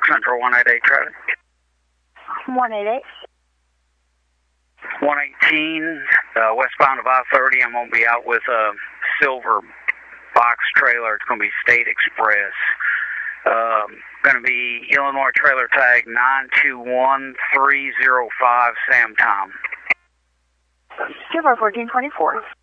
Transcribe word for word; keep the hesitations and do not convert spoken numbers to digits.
Central one eighty-eight traffic. one eighty-eight. one eighteen, uh, westbound of I thirty. I'm going to be out with a silver box trailer. It's going to be State Express. Um, going to be Illinois trailer tag nine two one three zero five, Sam Tom. Silver fourteen twenty-four.